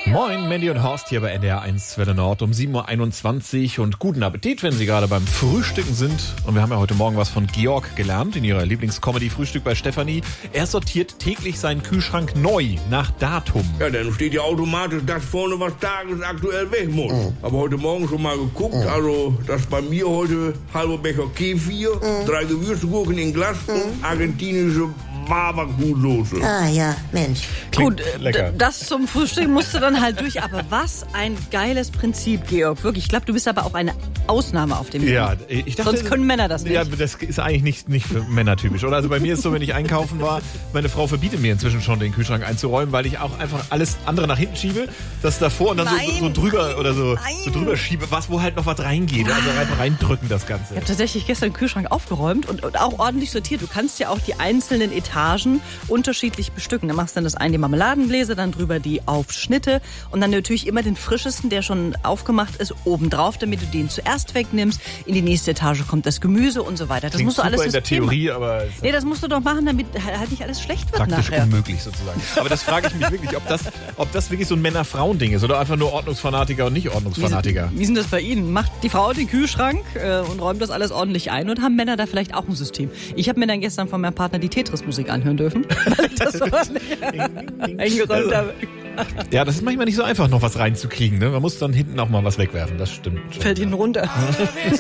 Moin, Mandy und Horst hier bei NDR 1 Welle Nord um 7.21 Uhr und guten Appetit, wenn Sie gerade beim Frühstücken sind. Und wir haben ja heute Morgen was von Georg gelernt in ihrer Lieblingscomedy-Frühstück bei Stefanie. Er sortiert täglich seinen Kühlschrank neu nach Datum. Ja, dann steht ja automatisch, dass vorne was tagesaktuell weg muss. Aber heute Morgen schon mal geguckt, also das bei mir heute halber Becher Kefir, 3 Gewürzgurken in Glas und argentinische Barbacoa-Soße. Ah ja, Mensch. Klingt Gut, lecker. das zum Frühstück musste dann halt durch. Aber was ein geiles Prinzip, Georg. Wirklich, ich glaube, du bist aber auch eine Ausnahme auf dem Ja, Gebiet. ich dachte, Sonst können Männer das nicht. Ja, das ist eigentlich nicht für Männer typisch. Oder? Also bei mir ist so, wenn ich einkaufen war, meine Frau verbietet mir inzwischen schon den Kühlschrank einzuräumen, weil ich auch einfach alles andere nach hinten schiebe, das davor und dann so drüber oder so drüber schiebe, wo halt noch was reingeht. Also einfach reindrücken das Ganze. Ich habe tatsächlich gestern den Kühlschrank aufgeräumt und auch ordentlich sortiert. Du kannst ja auch die einzelnen Etagen unterschiedlich bestücken. Da machst du dann das eine die Marmeladengläser, dann drüber die Aufschnitte und dann natürlich immer den frischesten, der schon aufgemacht ist, obendrauf, damit du den zuerst wegnimmst. In die nächste Etage kommt das Gemüse und so weiter. Das Klingt musst du alles super in der Theorie, aber Nee, das musst du doch machen, damit halt nicht alles schlecht wird praktisch nachher. unmöglich sozusagen. Aber das frage ich mich wirklich, ob das wirklich so ein Männer-Frauen-Ding ist oder einfach nur Ordnungsfanatiker und nicht Ordnungsfanatiker. Wie ist denn das bei Ihnen? Macht die Frau den Kühlschrank und räumt das alles ordentlich ein und haben Männer da vielleicht auch ein System? Ich habe mir dann gestern von meinem Partner die Tetris-Musik anhören dürfen, weil ich das so eingeräumt habe. Ja, das ist manchmal nicht so einfach, noch was reinzukriegen. Ne? Man muss dann hinten auch mal was wegwerfen, das stimmt schon. Fällt Ihnen runter.